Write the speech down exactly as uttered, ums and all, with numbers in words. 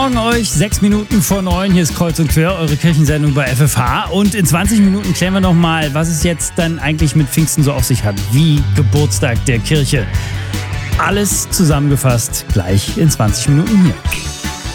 Morgen euch, sechs Minuten vor neun. Hier ist Kreuz und Quer, eure Kirchensendung bei F F H. Und in zwanzig Minuten klären wir nochmal, was es jetzt dann eigentlich mit Pfingsten so auf sich hat. Wie Geburtstag der Kirche. Alles zusammengefasst gleich in zwanzig Minuten hier.